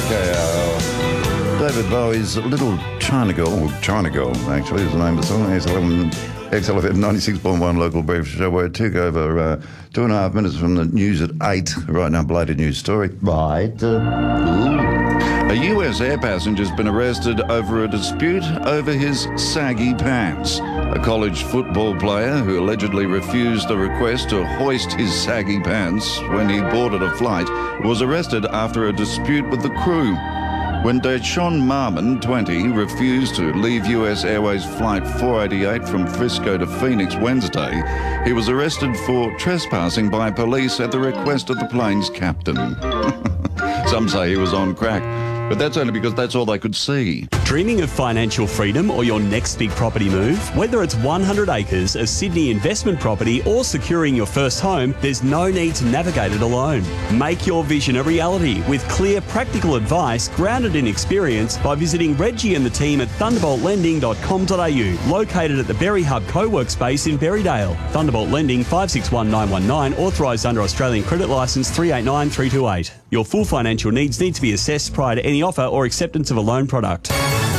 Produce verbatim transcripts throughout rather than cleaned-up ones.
Okay, uh, David Bowie's Little China Girl, or China Girl, actually, is the name of the song. X L eleven, X L F M ninety-six point one local breakfast show, where it took over uh, two and a half minutes from the news at eight. Right now, belated news story. Right. Uh, A U S air passenger's been arrested over a dispute over his saggy pants. A college football player who allegedly refused a request to hoist his saggy pants when he boarded a flight was arrested after a dispute with the crew. When Deshaun Marmon, twenty, refused to leave U S Airways Flight four eighty-eight from Frisco to Phoenix Wednesday, he was arrested for trespassing by police at the request of the plane's captain. Some say he was on crack, but that's only because that's all they could see. Dreaming of financial freedom or your next big property move? Whether it's one hundred acres, a Sydney investment property or securing your first home, there's no need to navigate it alone. Make your vision a reality with clear, practical advice grounded in experience by visiting Reggie and the team at thunderbolt lending dot com dot a u, located at the Berry Hub co-work space in Berrydale. Thunderbolt Lending five six one nine one nine, authorised under Australian Credit Licence three eight nine three two eight. Your full financial needs need to be assessed prior to any offer or acceptance of a loan product.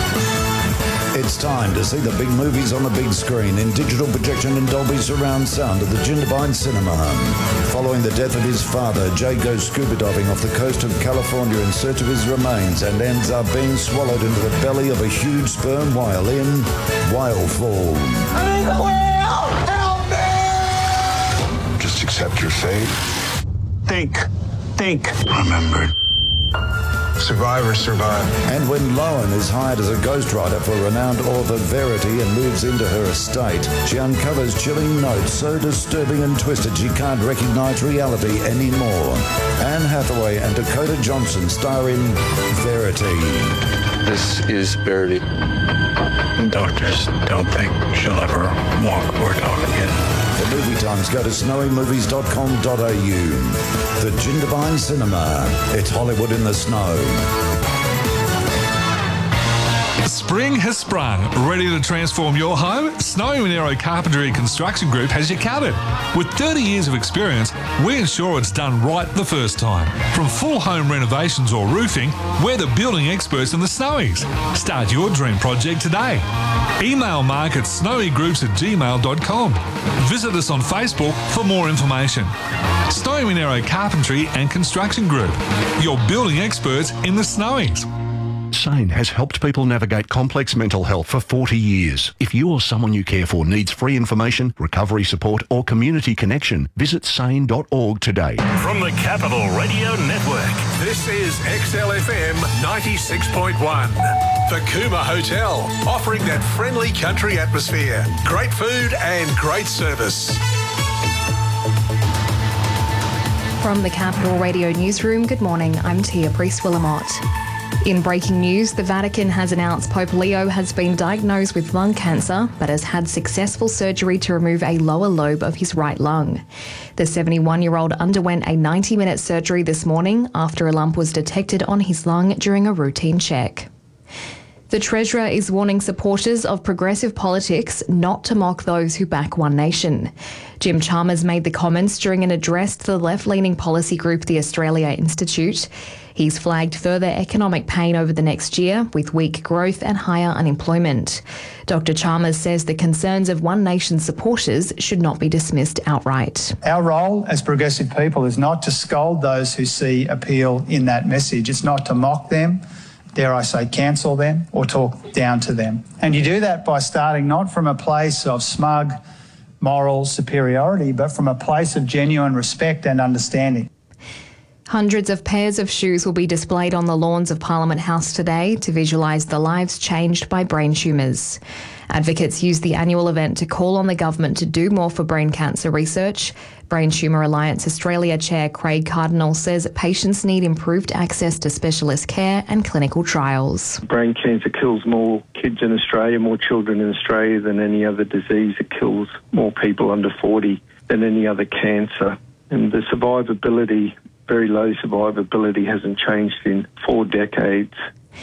It's time to see the big movies on the big screen in digital projection and Dolby surround sound at the Jindabyne Cinema. Following the death of his father, Jay goes scuba diving off the coast of California in search of his remains and ends up being swallowed into the belly of a huge sperm whale in Whale Fall. I'm in the whale! Help me! Just accept your fate. Think. Think. Remember. Survivors survive. And when Lowen is hired as a ghostwriter for renowned author Verity and moves into her estate, she uncovers chilling notes so disturbing and twisted she can't recognise reality anymore. Anne Hathaway and Dakota Johnson star in Verity. This is Verity. Doctors don't think she'll ever walk or talk again. For movie times, go to snowy movies dot com dot a u. The Jindabyne Cinema. It's Hollywood in the snow. Spring has sprung. Ready to transform your home? Snowy Monero Carpentry and Construction Group has you covered. With thirty years of experience, we ensure it's done right the first time. From full home renovations or roofing, we're the building experts in the Snowies. Start your dream project today. Email mark at snowygroups at gmail dot com. Visit us on Facebook for more information. Snowy Monero Carpentry and Construction Group, your building experts in the Snowies. SANE has helped people navigate complex mental health for forty years. If you or someone you care for needs free information, recovery support or community connection, visit sane dot org today. From the Capital Radio Network, this is X L F M ninety-six point one. The Cooma Hotel, offering that friendly country atmosphere, great food and great service. From the Capital Radio Newsroom, good morning, I'm Tia Priest-Willamott. In breaking news, the Vatican has announced Pope Leo has been diagnosed with lung cancer but has had successful surgery to remove a lower lobe of his right lung. The seventy-one-year-old underwent a ninety-minute surgery this morning after a lump was detected on his lung during a routine check. The Treasurer is warning supporters of progressive politics not to mock those who back One Nation. Jim Chalmers made the comments during an address to the left-leaning policy group, the Australia Institute. He's flagged further economic pain over the next year with weak growth and higher unemployment. Doctor Chalmers says the concerns of One Nation supporters should not be dismissed outright. Our role as progressive people is not to scold those who see appeal in that message. It's not to mock them, dare I say cancel them, or talk down to them. And you do that by starting not from a place of smug moral superiority, but from a place of genuine respect and understanding. Hundreds of pairs of shoes will be displayed on the lawns of Parliament House today to visualise the lives changed by brain tumours. Advocates use the annual event to call on the government to do more for brain cancer research. Brain Tumour Alliance Australia Chair Craig Cardinal says patients need improved access to specialist care and clinical trials. Brain cancer kills more kids in Australia, more children in Australia than any other disease. It kills more people under forty than any other cancer. And the survivability, very low survivability, hasn't changed in four decades.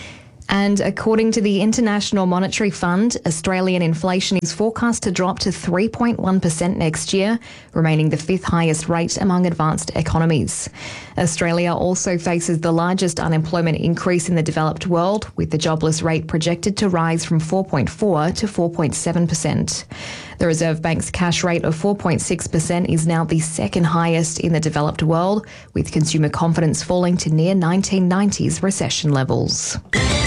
And according to the International Monetary Fund, Australian inflation is forecast to drop to three point one percent next year, remaining the fifth highest rate among advanced economies. Australia also faces the largest unemployment increase in the developed world, with the jobless rate projected to rise from four point four to four point seven percent. The Reserve Bank's cash rate of four point six percent is now the second highest in the developed world, with consumer confidence falling to near nineteen nineties recession levels.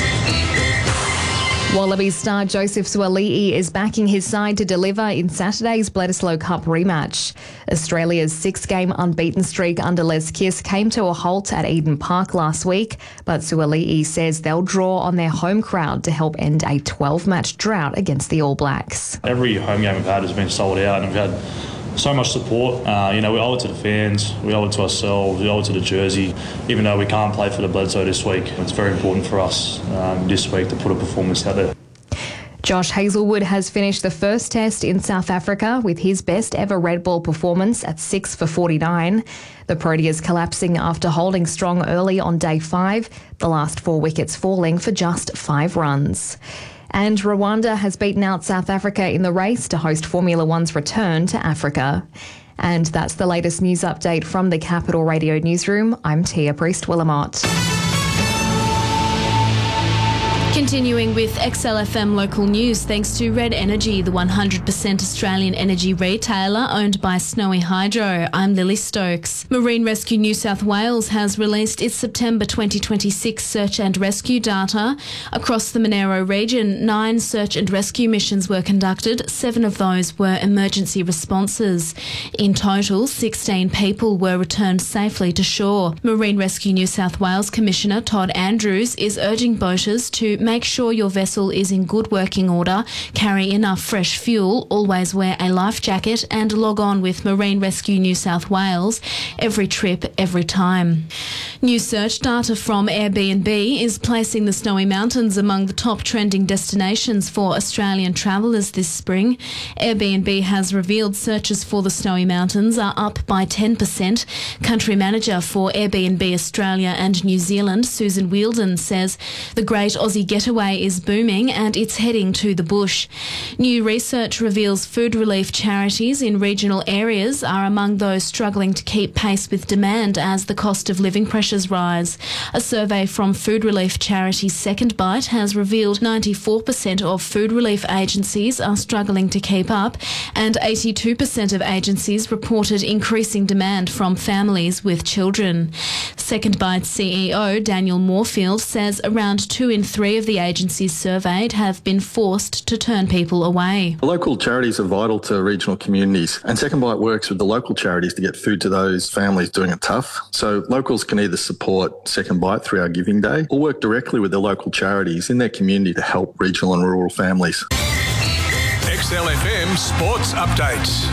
Wallabies star Joseph Suaalii is backing his side to deliver in Saturday's Bledisloe Cup rematch. Australia's six-game unbeaten streak under Les Kiss came to a halt at Eden Park last week, but Suaalii says they'll draw on their home crowd to help end a twelve-match drought against the All Blacks. Every home game we've had has been sold out, and we've had so much support. Uh, you know, we owe it to the fans, we owe it to ourselves, we owe it to the jersey. Even though we can't play for the Bledisloe this week, it's very important for us um, this week to put a performance out there. Josh Hazlewood has finished the first test in South Africa with his best ever red ball performance at six for forty-nine. The Proteas collapsing after holding strong early on day five, the last four wickets falling for just five runs. And Rwanda has beaten out South Africa in the race to host Formula One's return to Africa. And that's the latest news update from the Capital Radio Newsroom. I'm Tia Priest-Willamott. Continuing with X L F M local news, thanks to Red Energy, the one hundred percent Australian energy retailer owned by Snowy Hydro. I'm Lily Stokes. Marine Rescue New South Wales has released its September twenty twenty-six search and rescue data. Across the Monero region, nine search and rescue missions were conducted. Seven of those were emergency responses. In total, sixteen people were returned safely to shore. Marine Rescue New South Wales Commissioner Todd Andrews is urging boaters to make sure your vessel is in good working order, carry enough fresh fuel, always wear a life jacket and log on with Marine Rescue New South Wales every trip, every time. New search data from Airbnb is placing the Snowy Mountains among the top trending destinations for Australian travellers this spring. Airbnb has revealed searches for the Snowy Mountains are up by ten percent. Country manager for Airbnb Australia and New Zealand, Susan Wheeldon, says the Great Aussie Getaway is booming and it's heading to the bush. New research reveals food relief charities in regional areas are among those struggling to keep pace with demand as the cost of living pressures rise. A survey from food relief charity Second Bite has revealed ninety-four percent of food relief agencies are struggling to keep up, and eighty-two percent of agencies reported increasing demand from families with children. Second Bite's C E O Daniel Moorfield says around two in three of the agencies surveyed have been forced to turn people away. Local charities are vital to regional communities, and Second Bite works with the local charities to get food to those families doing it tough. So locals can either support Second Bite through our Giving Day or work directly with the local charities in their community to help regional and rural families. X L F M Sports Updates.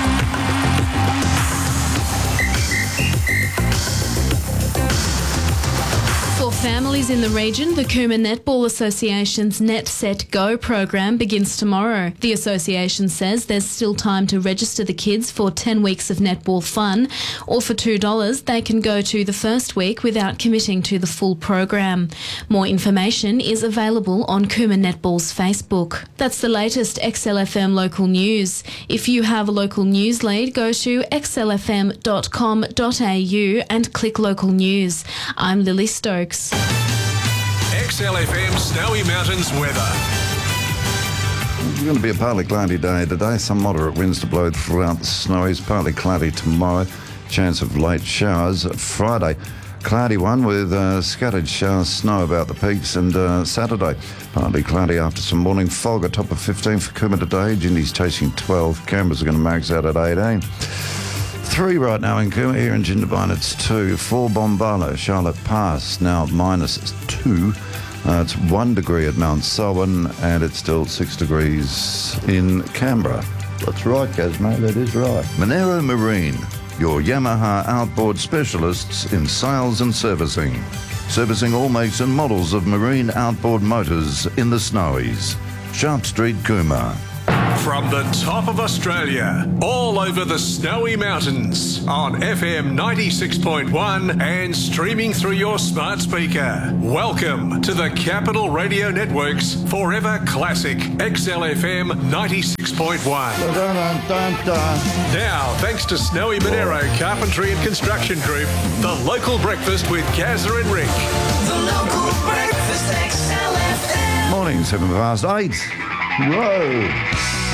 For families in the region, the Cooma Netball Association's Net Set Go program begins tomorrow. The association says there's still time to register the kids for ten weeks of netball fun, or for two dollars they can go to the first week without committing to the full program. More information is available on Cooma Netball's Facebook. That's the latest X L F M local news. If you have a local news lead, go to x l f m dot com dot a u and click local news. I'm Lily Stokes. X L F M Snowy Mountains weather. It's going to be a partly cloudy day today. Some moderate winds to blow throughout the Snowies. Partly cloudy tomorrow. Chance of late showers. Friday, cloudy one with uh, scattered showers, snow about the peaks. And uh, Saturday, partly cloudy after some morning fog. A top of fifteen for Cooma today. Ginny's chasing twelve. Canberra's going to max out at eighteen. Three right now in Cooma. Here in Jindabyne it's two. Four Bombala, Charlotte Pass now minus two. Uh, it's one degree at Mount Selwyn and it's still six degrees in Canberra. That's right, Casmo, that is right. Monero Marine, your Yamaha outboard specialists in sales and servicing. Servicing all makes and models of marine outboard motors in the Snowies. Sharp Street, Cooma. From the top of Australia, all over the snowy mountains, on F M ninety-six point one and streaming through your smart speaker. Welcome to the Capital Radio Network's Forever Classic X L F M ninety-six point one. Now, thanks to Snowy Monero Carpentry and Construction Group, the local breakfast with Gazza and Rick. The local breakfast X L F M. Morning, seven past eight. Whoa.